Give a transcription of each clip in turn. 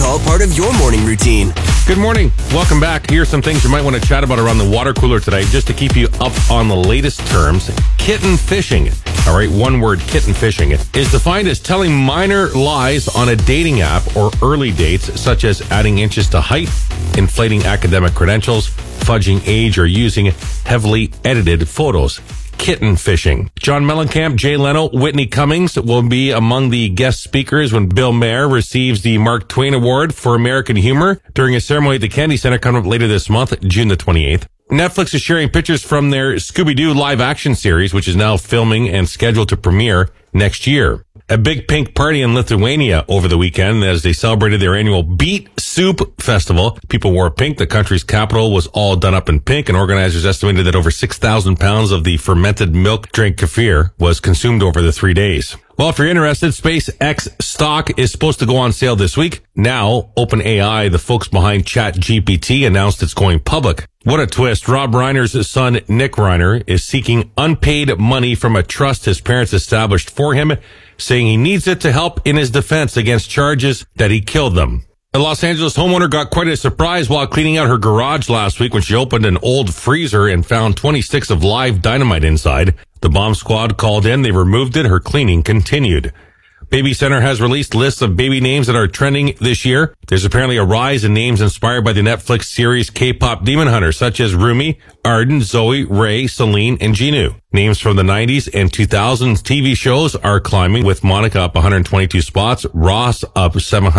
call part of your morning routine. Good morning. Welcome back. Here's some things you might want to chat about around the water cooler today, just to keep you up on the latest terms. Kitten fishing. All right, one word, kitten fishing, is defined as telling minor lies on a dating app or early dates, such as adding inches to height, inflating academic credentials, fudging age, or using heavily edited photos. Kitten fishing. John Mellencamp, Jay Leno, Whitney Cummings will be among the guest speakers when Bill Maher receives the Mark Twain Award for American Humor during a ceremony at the Kennedy Center coming up later this month, June the 28th. Netflix is sharing pictures from their Scooby-Doo live action series, which is now filming and scheduled to premiere next year. A big pink party in Lithuania over the weekend as they celebrated their annual Beet Soup Festival. People wore pink. The country's capital was all done up in pink, and organizers estimated that over 6,000 pounds of the fermented milk drink kefir was consumed over the 3 days. Well, if you're interested, SpaceX stock is supposed to go on sale this week. Now, OpenAI, the folks behind ChatGPT, announced it's going public. What a twist. Rob Reiner's son, Nick Reiner, is seeking unpaid money from a trust his parents established for him, saying he needs it to help in his defense against charges that he killed them. A Los Angeles homeowner got quite a surprise while cleaning out her garage last week when she opened an old freezer and found 20 sticks of live dynamite inside. The bomb squad called in. They removed it. Her cleaning continued. Baby Center has released lists of baby names that are trending this year. There's apparently a rise in names inspired by the Netflix series K-pop Demon Hunter, such as Rumi, Arden, Zoe, Ray, Celine, and Jinu. Names from the 90s and 2000s TV shows are climbing, with Monica up 122 spots, Ross up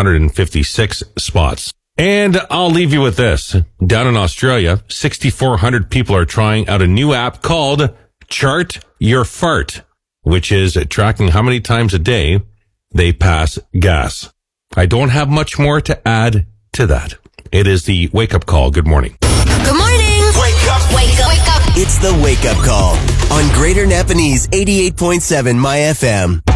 756 spots. And I'll leave you with this. Down in Australia, 6,400 people are trying out a new app called Chart Your Fart, which is tracking how many times a day they pass gas. I don't have much more to add to that. It is the wake-up call. Good morning. Good morning. Wake up. Wake up. Wake up. It's the wake-up call on Greater Napanese 88.7 My FM.